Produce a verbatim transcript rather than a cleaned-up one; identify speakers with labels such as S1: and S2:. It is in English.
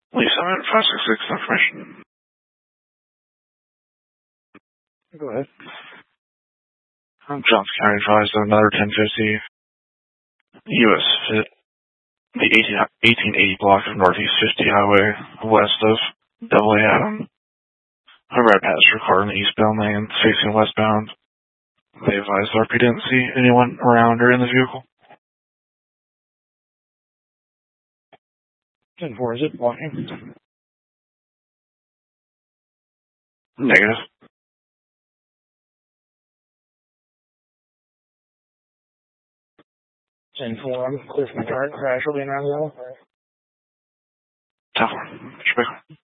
S1: Please, I'm at five six six information. Go ahead. I'm Johnson County advised of another ten fifty U S Fit, the eighteen eighty block of Northeast fifty Highway, west of Double A Adam. A red passenger car in the eastbound lane facing westbound. They advised R P didn't see anyone around or in the vehicle. ten four, is it blocking? Negative. ten four, I'm clear from the current crash will be around the yellow. ten four,